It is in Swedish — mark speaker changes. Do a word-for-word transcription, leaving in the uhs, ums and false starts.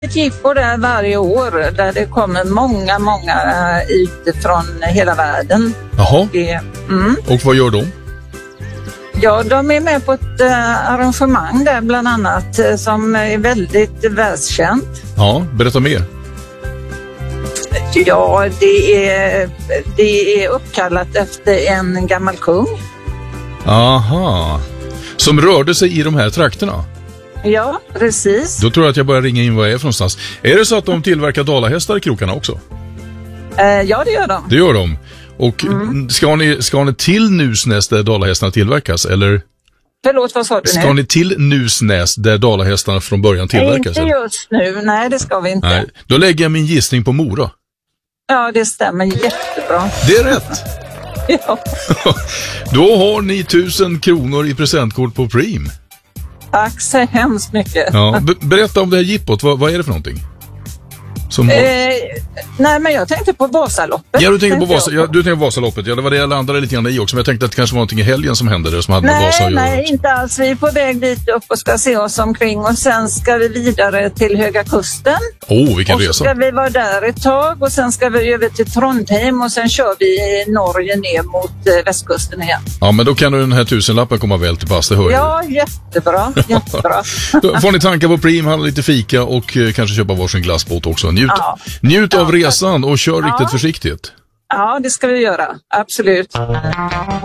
Speaker 1: Ett jippo där varje år där det kommer många, många utifrån hela världen.
Speaker 2: Jaha,
Speaker 1: Mm.
Speaker 2: och vad gör de?
Speaker 1: Ja, de är med på ett uh, arrangemang där bland annat uh, som är väldigt världskänt.
Speaker 2: Ja, berätta mer.
Speaker 1: Ja, det är, det är uppkallat efter en gammal kung.
Speaker 2: Aha, som rörde sig i de här trakterna.
Speaker 1: Ja, precis.
Speaker 2: Då tror jag att jag börjar ringa in vad jag är för någonstans. Är det så att de tillverkar dalahästar i krokarna också?
Speaker 1: Uh, ja, det gör de.
Speaker 2: Det gör de. Och
Speaker 1: Mm.
Speaker 2: ska, ni, ska ni till Nusnäs där dalahästarna tillverkas? Eller
Speaker 1: Förlåt, vad sa du nu?
Speaker 2: ska ni till Nusnäs där dalahästarna från början tillverkas?
Speaker 1: Inte
Speaker 2: eller?
Speaker 1: just nu, nej det ska vi inte.
Speaker 2: Nej, då lägger jag min gissning på Mora.
Speaker 1: Ja, det stämmer jättebra.
Speaker 2: Det är rätt.
Speaker 1: Ja.
Speaker 2: Då har ni tusen kronor i presentkort på Preem.
Speaker 1: Tack så hemskt mycket.
Speaker 2: Ja, be- berätta om det här jippot. Vad, vad är det för någonting? Som har...
Speaker 1: Eh, nej, men jag tänkte på Vasaloppet.
Speaker 2: Ja, du tänker på
Speaker 1: Tänkte
Speaker 2: Vasa,
Speaker 1: jag
Speaker 2: ja, du tänker på Vasaloppet. Ja, det var det jag landade lite grann i också. Men jag tänkte att det kanske var någonting i helgen som hände där som hade med Vasa
Speaker 1: Nej,
Speaker 2: att göra.
Speaker 1: nej, inte alls. Vi är på väg dit upp och ska se oss omkring och sen ska vi vidare till Höga Kusten.
Speaker 2: Åh, oh, vilken
Speaker 1: och så
Speaker 2: resa.
Speaker 1: ska vi vara där ett tag och sen ska vi över till Trondheim och sen kör vi i Norge ner mot eh, västkusten igen.
Speaker 2: Ja, men då kan du den här tusenlappen komma väl till pass, det hör
Speaker 1: Ja, jättebra, jättebra.
Speaker 2: Då får ni tanka på Preem, handla lite fika och eh, kanske köpa varsin glassbåt också. Njut,
Speaker 1: Ja.
Speaker 2: njut av
Speaker 1: Ja.
Speaker 2: resan och kör
Speaker 1: Ja.
Speaker 2: riktigt försiktigt.
Speaker 1: Ja, det ska vi göra. Absolut.